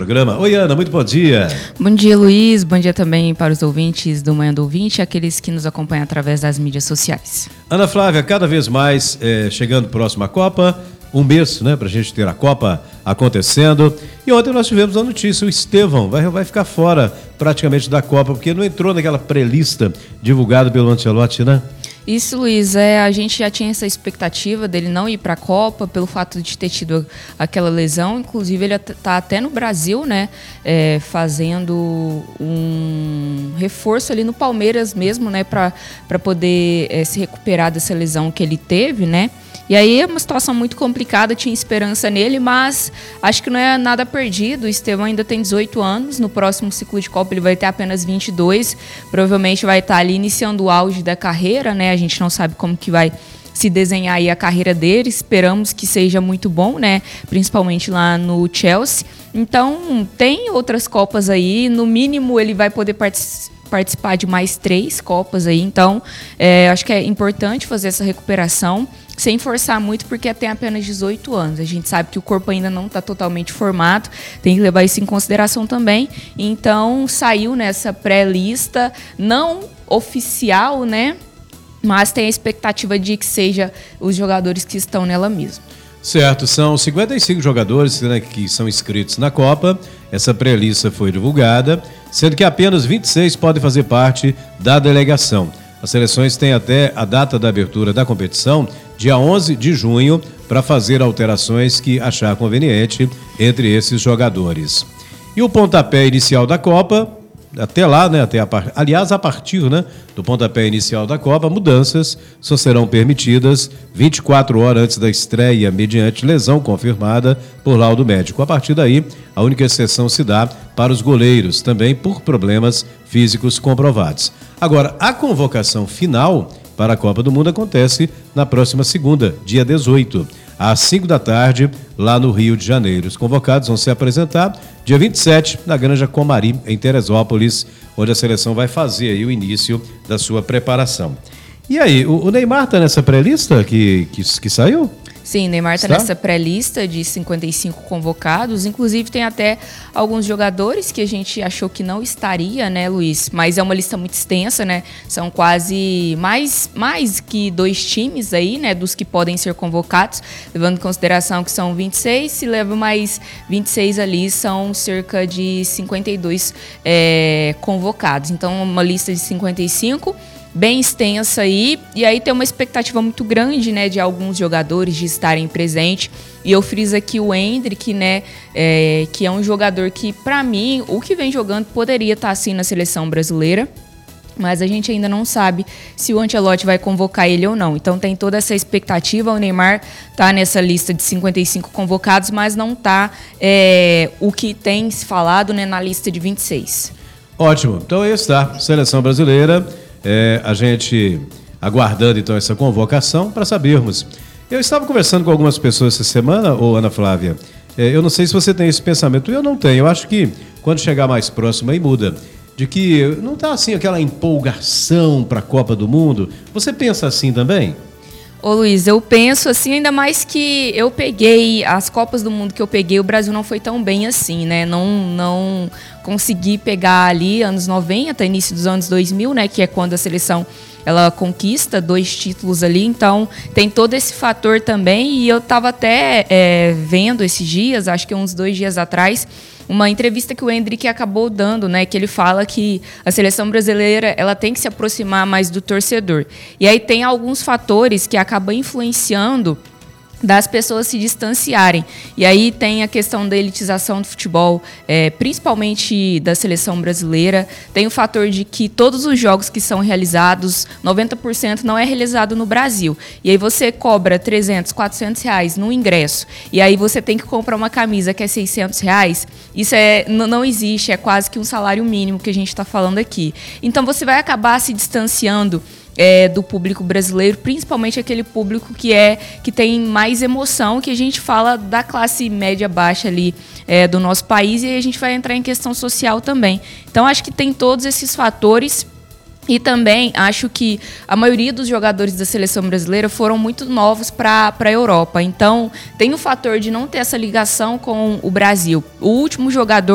programa. Oi, Ana, muito bom dia. Bom dia, Luiz. Bom dia também para os ouvintes do Manhã do Ouvinte e aqueles que nos acompanham através das mídias sociais. Ana Flávia, cada vez mais chegando próximo à Copa, um mês, né, pra gente ter a Copa acontecendo. E ontem nós tivemos a notícia, o Estevão vai ficar fora praticamente da Copa, porque não entrou naquela pré-lista divulgada pelo Ancelotti, né? Isso, Luiz, a gente já tinha essa expectativa dele não ir para a Copa pelo fato de ter tido aquela lesão. Inclusive, ele está até no Brasil, né, fazendo um reforço ali no Palmeiras mesmo, né, para poder se recuperar dessa lesão que ele teve, né. E aí é uma situação muito complicada, tinha esperança nele, mas acho que não é nada perdido. O Estevão ainda tem 18 anos, no próximo ciclo de Copa ele vai ter apenas 22, provavelmente vai estar ali iniciando o auge da carreira, né? A gente não sabe como que vai se desenhar aí a carreira dele, esperamos que seja muito bom, né? Principalmente lá no Chelsea. Então, tem outras Copas aí, no mínimo ele vai poder participar de mais 3 Copas aí, então acho que é importante fazer essa recuperação sem forçar muito, porque tem apenas 18 anos. A gente sabe que o corpo ainda não está totalmente formado, tem que levar isso em consideração também. Então, saiu nessa pré-lista, não oficial, né? Mas tem a expectativa de que seja os jogadores que estão nela mesmo. Certo, são 55 jogadores, né, que são inscritos na Copa. Essa pré-lista foi divulgada, sendo que apenas 26 podem fazer parte da delegação. As seleções têm até a data da abertura da competição, dia 11 de junho, para fazer alterações que achar conveniente entre esses jogadores. E o pontapé inicial da Copa, até lá, né, aliás, a partir, né, do pontapé inicial da Copa, mudanças só serão permitidas 24 horas antes da estreia, mediante lesão confirmada por laudo médico. A partir daí, a única exceção se dá para os goleiros, também por problemas físicos comprovados. Agora, a convocação final para a Copa do Mundo acontece na próxima segunda, dia 18, às 5 da tarde, lá no Rio de Janeiro. Os convocados vão se apresentar dia 27, na Granja Comari, em Teresópolis, onde a seleção vai fazer aí o início da sua preparação. E aí, o Neymar está nessa pré-lista que saiu? Sim, Neymar está nessa pré-lista de 55 convocados. Inclusive, tem até alguns jogadores que a gente achou que não estaria, né, Luiz? Mas é uma lista muito extensa, né? São quase mais que 2 times aí, né, dos que podem ser convocados, levando em consideração que são 26, se leva mais 26 ali, são cerca de 52 convocados. Então, uma lista de 55, bem extensa aí, e aí tem uma expectativa muito grande, né, de alguns jogadores de estarem presentes, e eu friso aqui o Endrick, né, que é um jogador que, para mim, o que vem jogando poderia estar assim na seleção brasileira, mas a gente ainda não sabe se o Ancelotti vai convocar ele ou não. Então tem toda essa expectativa, o Neymar está nessa lista de 55 convocados, mas não está o que tem se falado, né, na lista de 26. Ótimo, então aí está, seleção brasileira. A gente aguardando então essa convocação para sabermos. Eu estava conversando com algumas pessoas essa semana, Ana Flávia, eu não sei se você tem esse pensamento, eu não tenho, eu acho que quando chegar mais próximo aí muda, de que não está assim aquela empolgação para a Copa do Mundo. Você pensa assim também? Ô Luiz, eu penso assim, ainda mais que eu peguei as Copas do Mundo que eu peguei, o Brasil não foi tão bem assim, né? Não consegui pegar ali anos 90, início dos anos 2000, né? Que é quando a seleção ela conquista 2 títulos ali, então tem todo esse fator também. E eu estava até vendo esses dias, acho que uns 2 dias atrás, uma entrevista que o Endrick acabou dando, né, que ele fala que a seleção brasileira ela tem que se aproximar mais do torcedor. E aí tem alguns fatores que acabam influenciando das pessoas se distanciarem. E aí tem a questão da elitização do futebol, principalmente da seleção brasileira. Tem o fator de que todos os jogos que são realizados, 90% não é realizado no Brasil. E aí você cobra 300, 400 reais no ingresso. E aí você tem que comprar uma camisa que é 600 reais. Isso não existe, é quase que um salário mínimo que a gente está falando aqui. Então você vai acabar se distanciando do público brasileiro, principalmente aquele público que tem mais emoção, que a gente fala da classe média baixa ali do nosso país, e aí a gente vai entrar em questão social também. Então acho que tem todos esses fatores. E também acho que a maioria dos jogadores da seleção brasileira foram muito novos para a Europa. Então tem o fator de não ter essa ligação com o Brasil. O último jogador